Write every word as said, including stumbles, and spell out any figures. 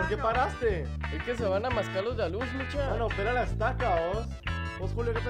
¿Por qué paraste? Es que se van a mascar los de la luz, mucha. Mano, opera la estaca, vos. Vos, Julio, ¿qué